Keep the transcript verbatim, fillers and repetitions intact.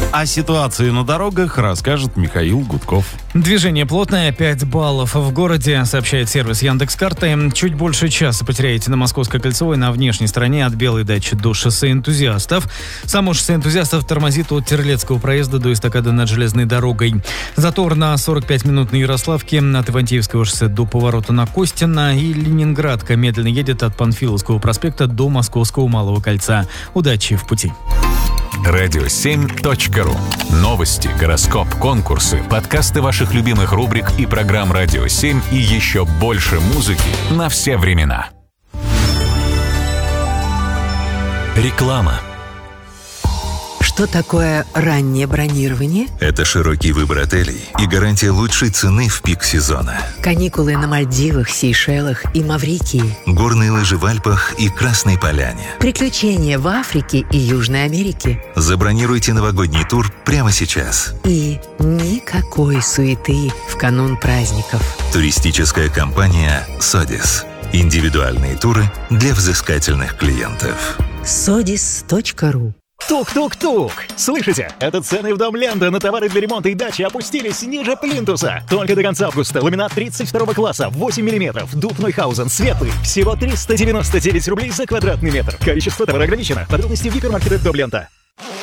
О ситуации на дорогах расскажет Михаил Гудков. Движение плотное, пять баллов в городе, сообщает сервис Яндекс.Карты. Чуть больше часа потеряете на Московской кольцевой на внешней стороне от Белой дачи до шоссе Энтузиастов. Само шоссе Энтузиастов тормозит от Терлецкого проезда до эстакады над железной дорогой. Затор на сорок пять минут на Ярославке, от Ивантеевского шоссе до поворота на Костина, и Ленинградка медленно едет от Панфиловского проспекта до Московского Малого кольца. Удачи в пути. радио семь точка ру. Новости, гороскоп, конкурсы, подкасты ваших любимых рубрик и программ «Радио семь» и еще больше музыки на все времена. Реклама. Что такое раннее бронирование? Это широкий выбор отелей и гарантия лучшей цены в пик сезона. Каникулы на Мальдивах, Сейшелах и Маврикии. Горные лыжи в Альпах и Красной Поляне. Приключения в Африке и Южной Америке. Забронируйте новогодний тур прямо сейчас. И никакой суеты в канун праздников. Туристическая компания «Содис». Индивидуальные туры для взыскательных клиентов. содис точка ру. Тук-тук-тук! Слышите? Это цены в Дом Лента на товары для ремонта и дачи опустились ниже плинтуса. Только до конца августа ламинат тридцать второго класса, восемь миллиметров, дуб Нойхаузен, светлый. Всего триста девяносто девять рублей за квадратный метр. Количество товара ограничено. Подробности в гипермаркете Дом Лента.